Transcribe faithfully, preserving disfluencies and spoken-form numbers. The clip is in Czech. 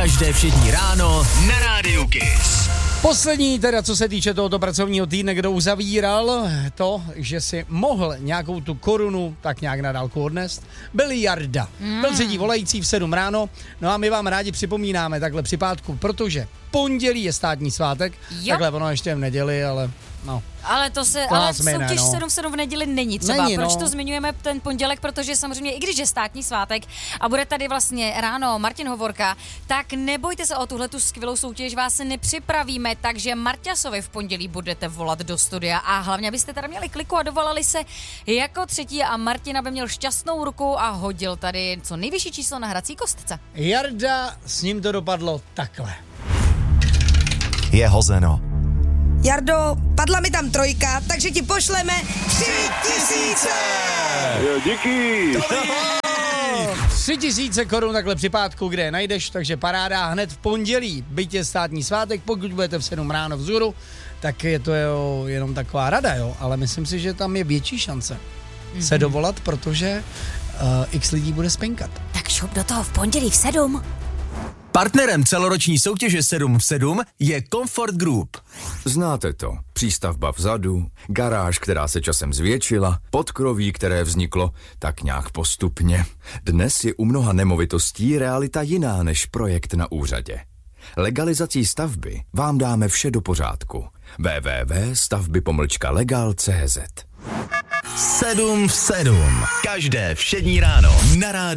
Každé všední ráno na Rádiu Kiss. Poslední teda, co se týče tohoto pracovního týdne, kdo uzavíral to, že si mohl nějakou tu korunu tak nějak na dálku odnést, byl Jarda. Mm. Byl třetí volající v sedm ráno, no a my vám rádi připomínáme takhle při pátku, protože pondělí je státní svátek, jo. Takhle ono ještě v neděli, ale no. Ale to se, to ale soutěž no. sedm sedm v neděli není třeba. Není, Proč no. to zmiňujeme ten pondělek? Protože samozřejmě, i když je státní svátek a bude tady vlastně ráno Martin Hovorka, tak nebojte se o tuhletu skvělou soutěž, vás se nepřipravíme, takže Marťasovi v pondělí budete volat do studia a hlavně, abyste tady měli kliku a dovolali se jako třetí a Martin, aby měl šťastnou ruku a hodil tady co nejvyšší číslo na hrací kostce. Jarda, s ním to dopadlo takhle. Je hozeno. Jardo, padla mi tam trojka, takže ti pošleme tři tisíce! Jo, díky! Tři tisíce korun takhle při pátku, kde je najdeš, takže paráda hned v pondělí, byť je státní svátek, pokud budete v sedm ráno vzhůru, tak je to jo, jenom taková rada, jo, ale myslím si, že tam je větší šance mm-hmm. se dovolat, protože uh, x lidí bude spenkat. Tak šup do toho v pondělí v sedm. Partnerem celoroční soutěže sedm v sedm je Comfort Group. Znáte to. Přístavba vzadu, garáž, která se časem zvětšila, podkroví, které vzniklo tak nějak postupně. Dnes je u mnoha nemovitostí realita jiná než projekt na úřadě. Legalizací stavby vám dáme vše do pořádku. w w w tečka stavby pomlčka legal tečka cz sedm v sedm. Každé všední ráno na rádiu.